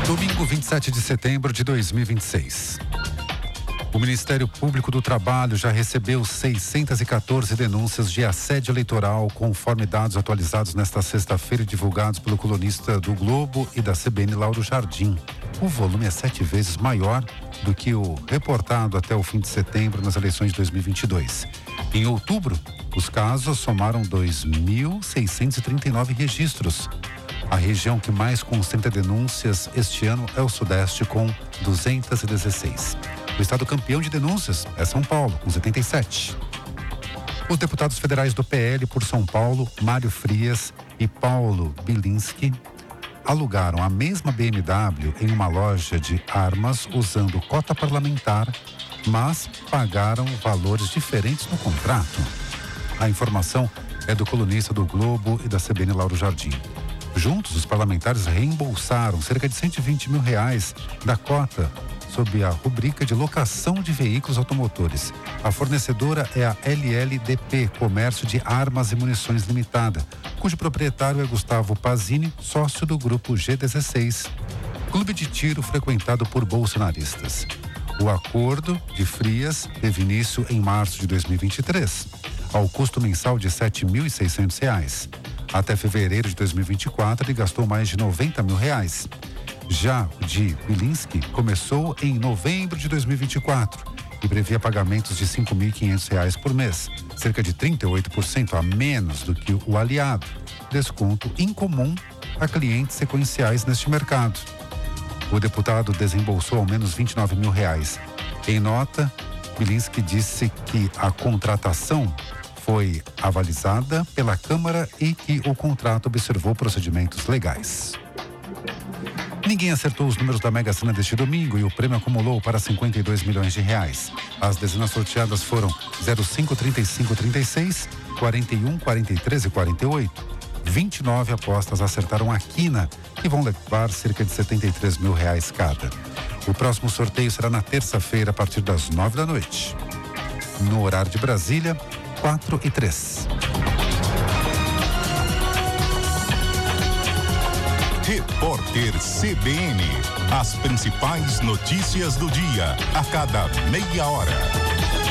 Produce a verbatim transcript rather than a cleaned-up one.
Domingo, vinte e sete de setembro de dois mil e vinte e seis. O Ministério Público do Trabalho já recebeu seiscentas e quatorze denúncias de assédio eleitoral, conforme dados atualizados nesta sexta-feira, divulgados pelo colunista do Globo e da C B N, Lauro Jardim. O volume é sete vezes maior do que o reportado até o fim de setembro nas eleições de dois mil e vinte e dois. Em outubro, os casos somaram dois mil seiscentos e trinta e nove registros. A região que mais concentra denúncias este ano é o Sudeste, com duzentas e dezesseis. O estado campeão de denúncias é São Paulo, com setenta e sete. Os deputados federais do P L por São Paulo, Mário Frias e Paulo Bilinski, alugaram a mesma B M W em uma loja de armas usando cota parlamentar, mas pagaram valores diferentes no contrato. A informação é do colunista do Globo e da C B N, Lauro Jardim. Juntos, os parlamentares reembolsaram cerca de cento e vinte mil reais da cota sob a rubrica de locação de veículos automotores. A fornecedora é a L L D P, Comércio de Armas e Munições Limitada, cujo proprietário é Gustavo Pazini, sócio do grupo G dezesseis, clube de tiro frequentado por bolsonaristas. O acordo de Frias teve início em março de dois mil e vinte e três, ao custo mensal de sete mil e seiscentos reais. Até fevereiro de dois mil e vinte e quatro, ele gastou mais de noventa mil reais. Já o de Bilinski começou em novembro de dois mil e vinte e quatro e previa pagamentos de cinco mil e quinhentos reais por mês, cerca de trinta e oito por cento a menos do que o aliado, desconto incomum a clientes sequenciais neste mercado. O deputado desembolsou ao menos vinte e nove mil reais. Em nota, Bilinski disse que a contratação foi avalizada pela Câmara e que o contrato observou procedimentos legais. Ninguém acertou os números da Mega Sena deste domingo e o prêmio acumulou para cinquenta e dois milhões de reais. As dezenas sorteadas foram zero cinco, trinta e cinco, trinta e seis, quarenta e um, quarenta e três e quarenta e oito. vinte e nove apostas acertaram a quina, que vão levar cerca de setenta e três mil reais cada. O próximo sorteio será na terça-feira, a partir das nove da noite. No horário de Brasília, quatro e três. Repórter C B N. As principais notícias do dia, a cada meia hora.